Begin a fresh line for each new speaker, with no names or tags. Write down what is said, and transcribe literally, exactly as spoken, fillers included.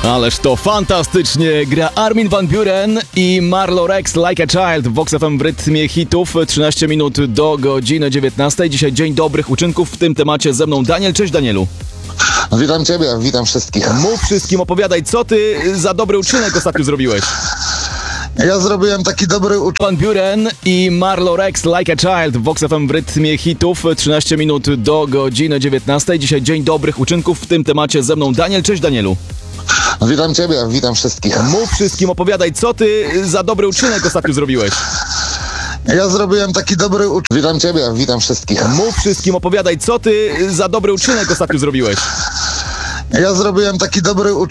Ależ to fantastycznie gra Armin van Buuren i Marlo Rex Like a Child w Vox F M w rytmie hitów. trzynaście minut do godziny dziewiętnastej. Dzisiaj dzień dobrych uczynków. W tym temacie ze mną Daniel. Cześć Danielu.
Witam Ciebie, witam wszystkich.
Mów wszystkim, opowiadaj, co ty za dobry uczynek ostatnio zrobiłeś.
Ja zrobiłem taki dobry uczynek.
Van Buuren i Marlo Rex Like a Child w Vox F M w rytmie hitów. trzynaście minut do godziny dziewiętnastej. Dzisiaj dzień dobrych uczynków. W tym temacie ze mną Daniel. Cześć Danielu.
Witam Ciebie, witam wszystkich.
Mów wszystkim, opowiadaj, co ty za dobry uczynek ostatnio zrobiłeś.
Ja zrobiłem taki dobry uczynek. Witam Ciebie, witam wszystkich.
Mów wszystkim, opowiadaj, co ty za dobry uczynek ostatnio zrobiłeś.
Ja zrobiłem taki dobry uczynek.